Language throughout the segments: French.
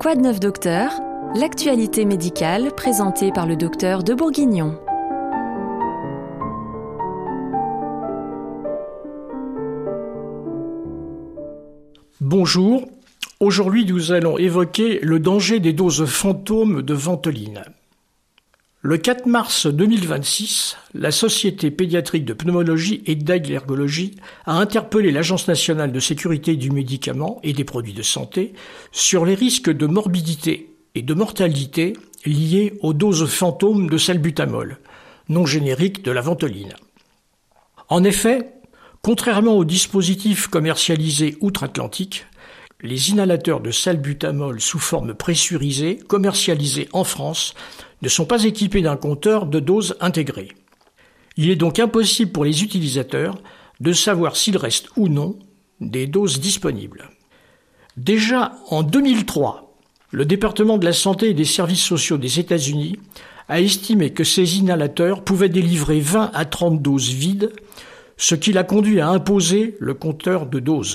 Quoi de neuf docteur? L'actualité médicale présentée par le docteur de Bourguignon. Bonjour, aujourd'hui nous allons évoquer le danger des doses fantômes de Ventoline. Le 4 mars 2026, la Société pédiatrique de pneumologie et d'allergologie a interpellé l'Agence nationale de sécurité du médicament et des produits de santé sur les risques de morbidité et de mortalité liés aux doses fantômes de salbutamol, nom générique de la Ventoline. En effet, contrairement aux dispositifs commercialisés outre-Atlantique, les inhalateurs de salbutamol sous forme pressurisée, commercialisés en France, ne sont pas équipés d'un compteur de doses intégré. Il est donc impossible pour les utilisateurs de savoir s'il reste ou non des doses disponibles. Déjà en 2003, le département de la santé et des services sociaux des États-Unis a estimé que ces inhalateurs pouvaient délivrer 20 à 30 doses vides, ce qui l'a conduit à imposer le compteur de doses.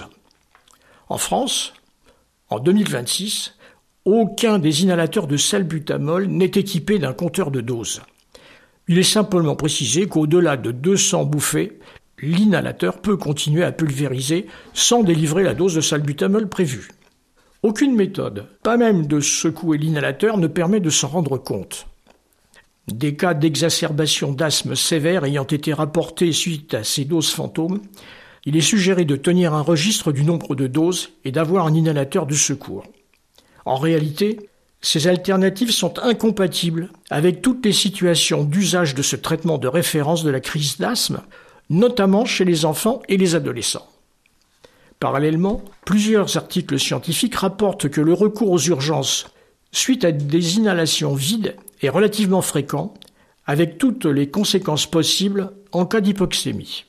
En France, en 2026, aucun des inhalateurs de salbutamol n'est équipé d'un compteur de doses. Il est simplement précisé qu'au-delà de 200 bouffées, l'inhalateur peut continuer à pulvériser sans délivrer la dose de salbutamol prévue. Aucune méthode, pas même de secouer l'inhalateur, ne permet de s'en rendre compte. Des cas d'exacerbation d'asthme sévère ayant été rapportés suite à ces doses fantômes, il est suggéré de tenir un registre du nombre de doses et d'avoir un inhalateur de secours. En réalité, ces alternatives sont incompatibles avec toutes les situations d'usage de ce traitement de référence de la crise d'asthme, notamment chez les enfants et les adolescents. Parallèlement, plusieurs articles scientifiques rapportent que le recours aux urgences suite à des inhalations vides est relativement fréquent, avec toutes les conséquences possibles en cas d'hypoxémie.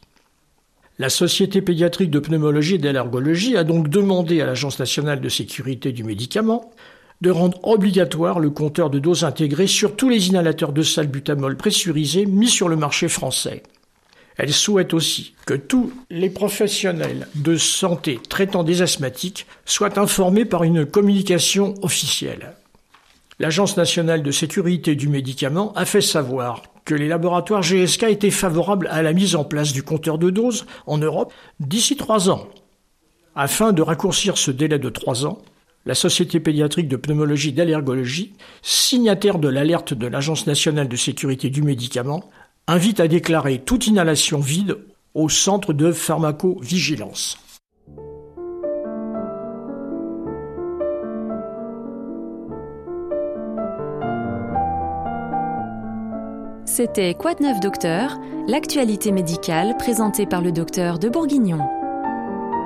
La Société pédiatrique de pneumologie et d'allergologie a donc demandé à l'Agence nationale de sécurité du médicament de rendre obligatoire le compteur de doses intégré sur tous les inhalateurs de salbutamol pressurisés mis sur le marché français. Elle souhaite aussi que tous les professionnels de santé traitant des asthmatiques soient informés par une communication officielle. L'Agence nationale de sécurité du médicament a fait savoir que les laboratoires GSK étaient favorables à la mise en place du compteur de doses en Europe d'ici 3 ans. Afin de raccourcir ce délai de 3 ans, la Société pédiatrique de pneumologie et d'allergologie, signataire de l'alerte de l'Agence nationale de sécurité du médicament, invite à déclarer toute inhalation vide au centre de pharmacovigilance. C'était Quoi de neuf docteur? L'actualité médicale présentée par le docteur de Bourguignon.